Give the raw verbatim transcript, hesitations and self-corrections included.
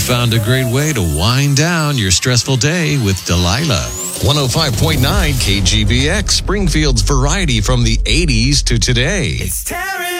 found a great way to wind down your stressful day with Delilah. one oh five point nine K G B X, Springfield's variety from the eighties to today. It's Terry.